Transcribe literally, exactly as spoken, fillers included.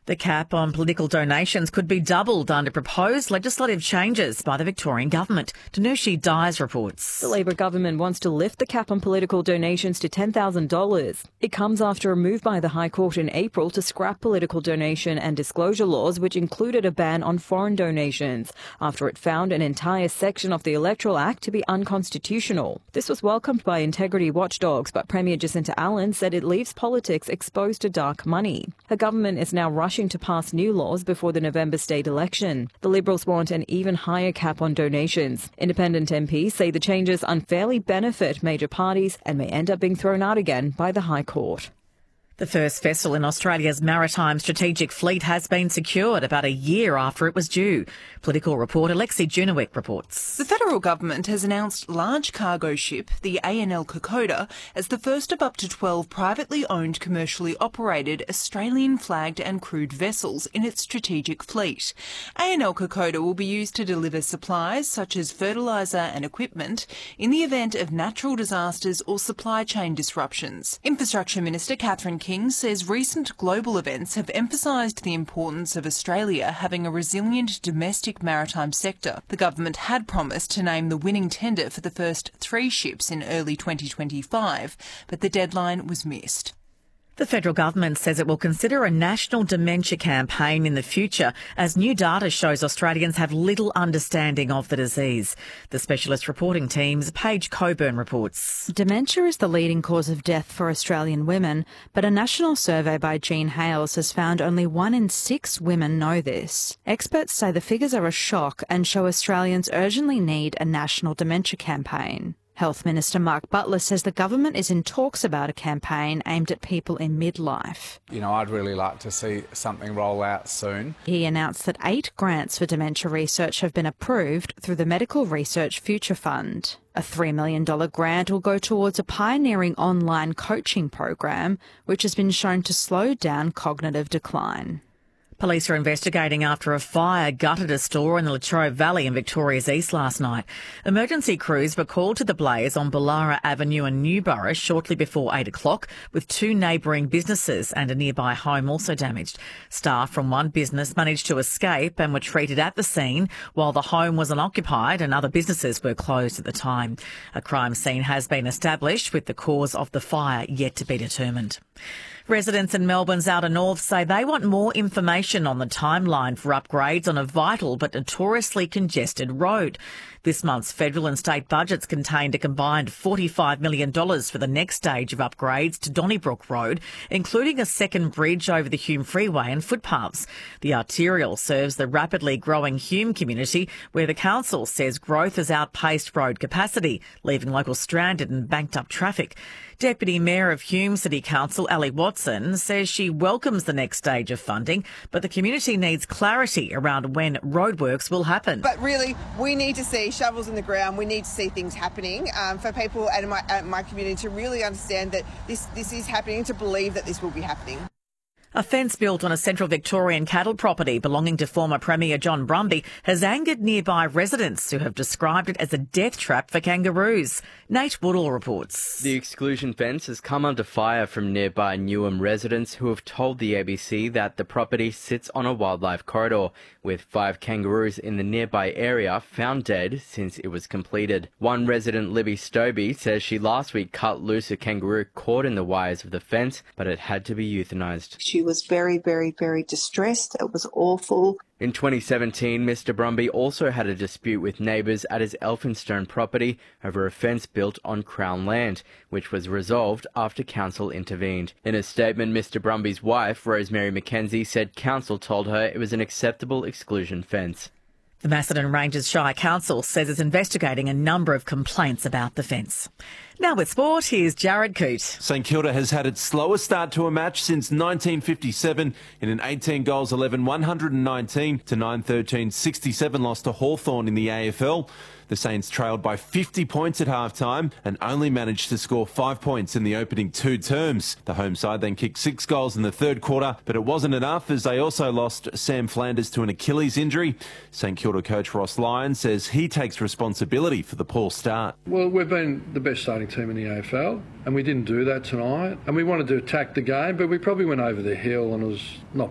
The cap on political donations could be doubled under proposed legislative changes by the Victorian government. Danushi Dyes reports. The Labor government wants to lift the cap on political donations to ten thousand dollars. It comes after a move by the High Court in April to scrap political donation and disclosure laws, which included a ban on foreign donations, after it found an entire section of the Electoral Act to be unconstitutional. This was welcomed by integrity watchdogs, but Premier Jacinta Allen said it leaves politics exposed to dark money. Her government is now rushing to pass new laws before the November state election. The Liberals want an even higher cap on donations. Independent M Ps say the changes unfairly benefit major parties and may end up being thrown out again by the High Court. The first vessel in Australia's maritime strategic fleet has been secured about a year after it was due. Political reporter Lexi Junowick reports. The federal government has announced large cargo ship, the A N L Kokoda, as the first of up to twelve privately owned, commercially operated, Australian-flagged and crewed vessels in its strategic fleet. A N L Kokoda will be used to deliver supplies such as fertiliser and equipment in the event of natural disasters or supply chain disruptions. Infrastructure Minister Catherine King says recent global events have emphasised the importance of Australia having a resilient domestic maritime sector. The government had promised to name the winning tender for the first three ships in early twenty twenty-five, but the deadline was missed. The federal government says it will consider a national dementia campaign in the future as new data shows Australians have little understanding of the disease. The specialist reporting team's Paige Coburn reports. Dementia is the leading cause of death for Australian women, but a national survey by Jean Hales has found only one in six women know this. Experts say the figures are a shock and show Australians urgently need a national dementia campaign. Health Minister Mark Butler says the government is in talks about a campaign aimed at people in midlife. You know, I'd really like to see something roll out soon. He announced that eight grants for dementia research have been approved through the Medical Research Future Fund. A three million dollars grant will go towards a pioneering online coaching program, which has been shown to slow down cognitive decline. Police are investigating after a fire gutted a store in the Latrobe Valley in Victoria's East last night. Emergency crews were called to the blaze on Ballara Avenue in Newborough shortly before eight o'clock, with two neighbouring businesses and a nearby home also damaged. Staff from one business managed to escape and were treated at the scene, while the home was unoccupied and other businesses were closed at the time. A crime scene has been established, with the cause of the fire yet to be determined. Residents in Melbourne's outer north say they want more information on the timeline for upgrades on a vital but notoriously congested road. This month's federal and state budgets contained a combined forty-five million dollars for the next stage of upgrades to Donnybrook Road, including a second bridge over the Hume Freeway and footpaths. The arterial serves the rapidly growing Hume community, where the council says growth has outpaced road capacity, leaving locals stranded and banked up traffic. Deputy Mayor of Hume City Council, Ali Watson, says she welcomes the next stage of funding, but the community needs clarity around when roadworks will happen. But really, we need to see shovels in the ground. We need to see things happening um, for people and my, uh, my community to really understand that this, this is happening, to believe that this will be happening. A fence built on a central Victorian cattle property belonging to former Premier John Brumby has angered nearby residents who have described it as a death trap for kangaroos. Nate Woodall reports. The exclusion fence has come under fire from nearby Newham residents who have told the A B C that the property sits on a wildlife corridor, with five kangaroos in the nearby area found dead since it was completed. One resident, Libby Stobie, says she last week cut loose a kangaroo caught in the wires of the fence, but it had to be euthanised. She was very, very, very distressed. It was awful. In twenty seventeen, Mister Brumby also had a dispute with neighbours at his Elphinstone property over a fence built on Crown land, which was resolved after council intervened. In a statement, Mister Brumby's wife, Rosemary McKenzie, said council told her it was an acceptable exclusion fence. The Macedon Ranges Shire Council says it's investigating a number of complaints about the fence. Now with sport, here's Jared Coote. St Kilda has had its slowest start to a match since nineteen fifty-seven in an eighteen goals, eleven, one hundred nineteen to nine thirteen sixty-seven loss to Hawthorn in the A F L. The Saints trailed by fifty points at half-time and only managed to score five points in the opening two terms. The home side then kicked six goals in the third quarter, but it wasn't enough as they also lost Sam Flanders to an Achilles injury. St Kilda coach Ross Lyon says he takes responsibility for the poor start. Well, we've been the best starting team in the A F L, and we didn't do that tonight. And we wanted to attack the game, but we probably went over the hill and it was not